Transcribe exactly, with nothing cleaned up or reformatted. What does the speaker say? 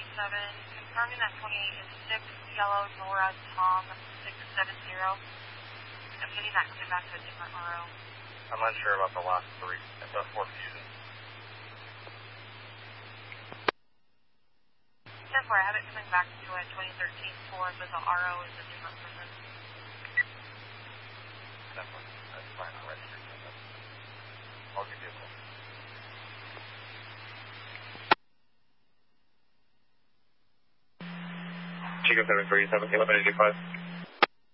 seven, confirming that twenty-eight is six, yellow, Nora, Tom, six seven zero. I'm getting that coming back to a different R O. I'm unsure about the last three. It's a four fusion. ten four, I have it coming back to a twenty thirteen four, but the R O is a different person. ten four, that's fine, I'll register. I'll give you a call. Chico seven three seven, eleven eighty-five.